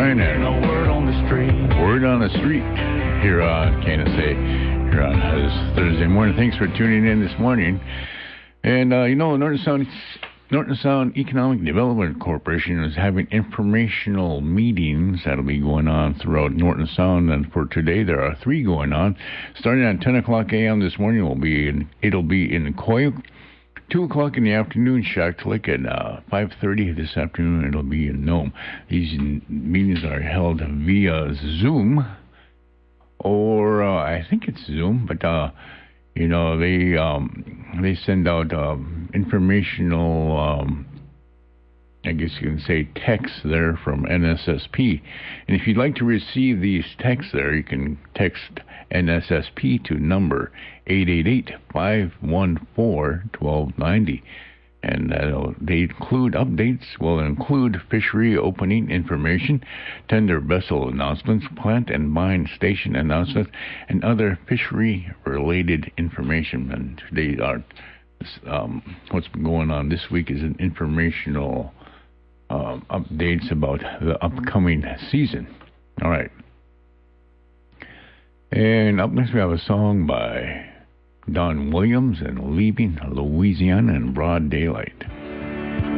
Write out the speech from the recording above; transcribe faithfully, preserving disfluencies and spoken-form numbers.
nine and No word on the street. Word on the Street here on K N S A here on this Thursday morning. Thanks for tuning in this morning. And, uh, you know, Norton Sound, Norton Sound Economic Development Corporation is having informational meetings that'll be going on throughout Norton Sound. And for today, there are three going on. Starting at ten o'clock a.m. this morning, will be in, it'll be in Koyuk. two o'clock in the afternoon, Shark Lake, at uh, five thirty this afternoon, it'll be in Nome. These meetings are held via Zoom, or uh, I think it's Zoom, but, uh, you know, they um, they send out um, informational, um, I guess you can say, texts there from N S S P. And if you'd like to receive these texts there, you can text N S S P to number eight eight eight, five one four, one two nine zero. And uh, they include updates, will include fishery opening information, tender vessel announcements, plant and mine station announcements, and other fishery-related information. And today, are, um, what's been going on this week is an informational um, updates about the upcoming season. All right. And up next, we have a song by Don Williams and Leaving Louisiana in Broad Daylight.